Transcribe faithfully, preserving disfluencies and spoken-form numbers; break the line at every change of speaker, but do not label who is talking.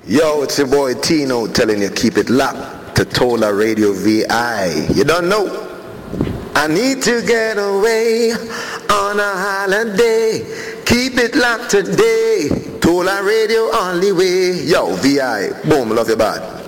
Yo, it's your boy Tino telling you keep it locked to Tola Radio V I. You don't know? I need to get away on a holiday. Keep it locked today. Tola Radio only way. Yo, V I. Boom, love you bad.